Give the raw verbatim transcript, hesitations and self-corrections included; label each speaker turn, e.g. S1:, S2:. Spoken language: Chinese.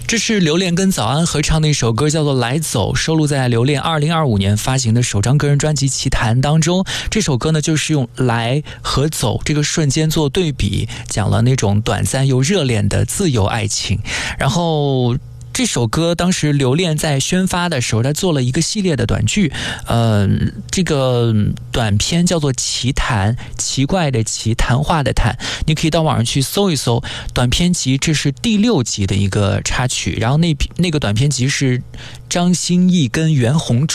S1: 这是刘恋跟早安合唱的一首歌，叫做《来走》，收录在刘恋二零二五年发行的首张个人专辑《奇谭》当中。这首歌呢，就是用来和走这个瞬间做对比，讲了那种短暂又热恋的自由爱情。然后这首歌当时刘恋在宣发的时候，他做了一个系列的短剧，呃，这个短片叫做《奇谈》，奇怪的奇，谈话的谈，你可以到网上去搜一搜短片集，这是第六集的一个插曲。然后那那个短片集是张歆艺跟袁弘